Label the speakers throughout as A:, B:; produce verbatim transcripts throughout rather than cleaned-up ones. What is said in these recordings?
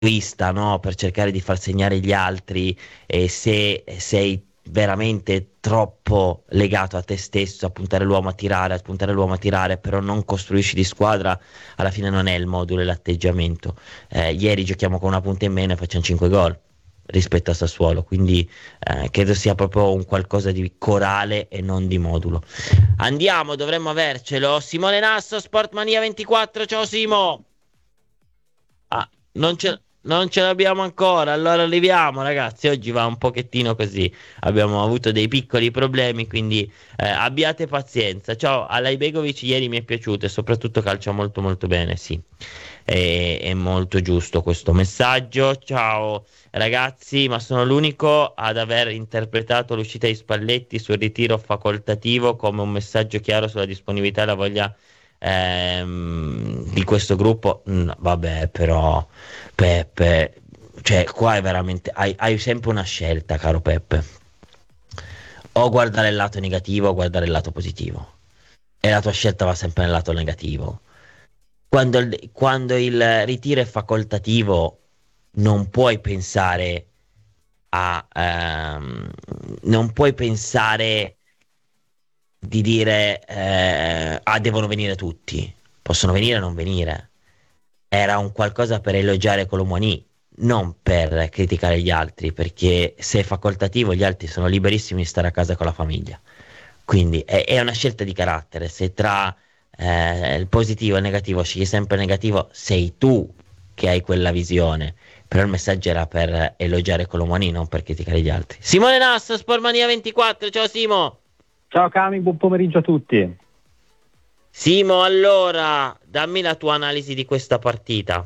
A: vista, no? Per cercare di far segnare gli altri, e se sei veramente troppo legato a te stesso, a puntare l'uomo a tirare, a puntare l'uomo a tirare, però non costruisci di squadra, alla fine non è il modulo e l'atteggiamento. Eh, ieri giochiamo con una punta in meno e facciamo cinque gol rispetto a Sassuolo, quindi eh, credo sia proprio un qualcosa di corale e non di modulo. Andiamo, dovremmo avercelo. Simone Nasso, Sportmania ventiquattro, ciao Simo. Ah, non ce, non ce l'abbiamo ancora, allora arriviamo ragazzi, oggi va un pochettino così, abbiamo avuto dei piccoli problemi, quindi eh, abbiate pazienza. Ciao, Alajbegovic ieri mi è piaciuto e soprattutto calcia molto molto bene, sì, è, è molto giusto questo messaggio. Ciao ragazzi, ma sono l'unico ad aver interpretato l'uscita di Spalletti sul ritiro facoltativo come un messaggio chiaro sulla disponibilità e la voglia ehm, di questo gruppo. Mm, vabbè, però Peppe, cioè qua è veramente, hai, hai sempre una scelta, caro Peppe, o guardare il lato negativo o guardare il lato positivo, e la tua scelta va sempre nel lato negativo. Quando il, quando il ritiro è facoltativo non puoi pensare a ehm, non puoi pensare di dire eh, ah, devono venire tutti, possono venire o non venire. Era un qualcosa per elogiare Colomoni, non per criticare gli altri, perché se è facoltativo gli altri sono liberissimi di stare a casa con la famiglia. Quindi è, è una scelta di carattere. Se tra eh, il positivo e il negativo scegli sempre il negativo, sei tu che hai quella visione. Però il messaggio era per elogiare Colomoni, non per criticare gli altri. Simone Nasso, Sportmania ventiquattro, ciao Simo.
B: Ciao Cami, buon pomeriggio a tutti.
A: Simo, allora, dammi la tua analisi di questa partita.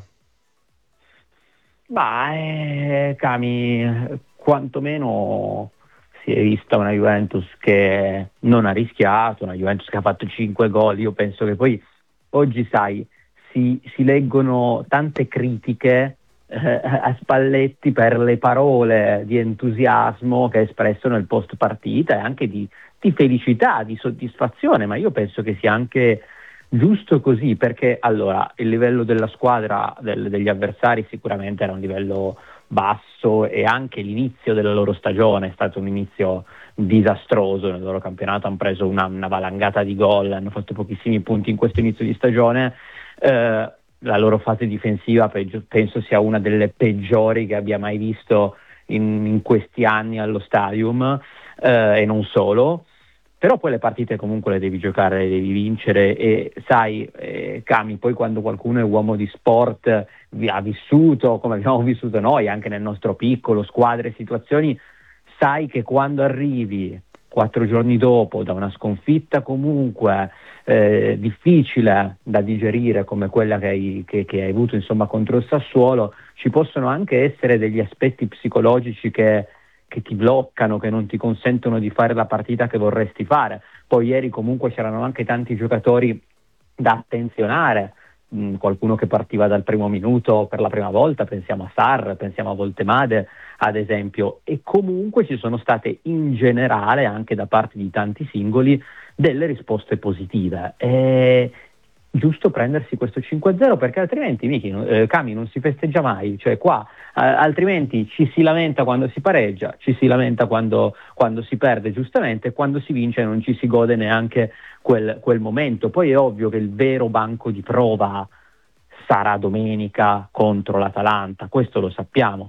B: Ma eh, Cami, quantomeno si è vista una Juventus che non ha rischiato, una Juventus che ha fatto cinque gol. Io penso che poi oggi, sai, si, si leggono tante critiche eh, a Spalletti per le parole di entusiasmo che ha espresso nel post partita e anche di, di felicità, di soddisfazione, ma io penso che sia anche giusto così, perché allora il livello della squadra, del, degli avversari sicuramente era un livello basso, e anche l'inizio della loro stagione è stato un inizio disastroso. Nel loro campionato hanno preso una, una valangata di gol, hanno fatto pochissimi punti in questo inizio di stagione. Eh, la loro fase difensiva peggio, penso sia una delle peggiori che abbia mai visto in, in questi anni allo Stadium, eh, e non solo. Però poi le partite comunque le devi giocare, le devi vincere, e sai, eh, Cami, poi quando qualcuno è uomo di sport, vi ha vissuto come abbiamo vissuto noi anche nel nostro piccolo, squadre e situazioni, sai che quando arrivi quattro giorni dopo da una sconfitta comunque eh, difficile da digerire come quella che hai, che, che hai avuto insomma contro il Sassuolo, ci possono anche essere degli aspetti psicologici che che ti bloccano, che non ti consentono di fare la partita che vorresti fare. Poi ieri comunque c'erano anche tanti giocatori da attenzionare, mh, qualcuno che partiva dal primo minuto per la prima volta, pensiamo a Sarr, pensiamo a Voltemade ad esempio, e comunque ci sono state in generale anche da parte di tanti singoli delle risposte positive. E giusto prendersi questo cinque a zero, perché altrimenti Miki, eh, Cami, non si festeggia mai, cioè qua eh, altrimenti ci si lamenta quando si pareggia, ci si lamenta quando, quando si perde giustamente, e quando si vince non ci si gode neanche quel, quel momento. Poi è ovvio che il vero banco di prova sarà domenica contro l'Atalanta, questo lo sappiamo,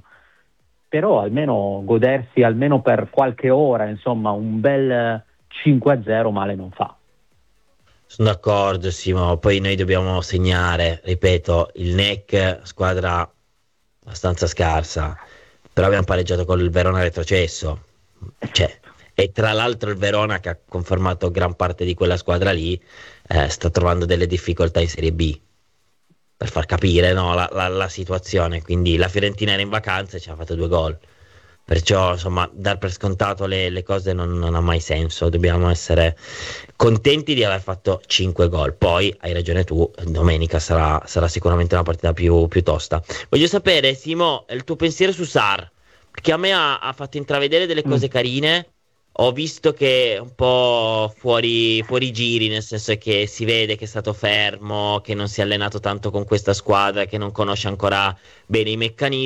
B: però almeno godersi almeno per qualche ora insomma un bel cinque a zero male non fa.
A: Sono d'accordo, Simo. Poi noi dobbiamo segnare, ripeto, il N E C, squadra abbastanza scarsa, però abbiamo pareggiato con il Verona retrocesso, cioè, e tra l'altro il Verona, che ha confermato gran parte di quella squadra lì, eh, sta trovando delle difficoltà in Serie B, per far capire, no, la, la, la situazione. Quindi la Fiorentina era in vacanza e ci ha fatto due gol. Perciò, insomma, dar per scontato le, le cose non, non ha mai senso. Dobbiamo essere contenti di aver fatto cinque gol. Poi, hai ragione tu, domenica sarà, sarà sicuramente una partita più, più tosta. Voglio sapere, Simo, il tuo pensiero su Sarr, perché a me ha, ha fatto intravedere delle cose
B: Mm.
A: carine. Ho visto che è un po' fuori, fuori giri, nel senso che si vede che è stato fermo, che non si è allenato tanto con questa squadra, che non conosce ancora bene i meccanismi.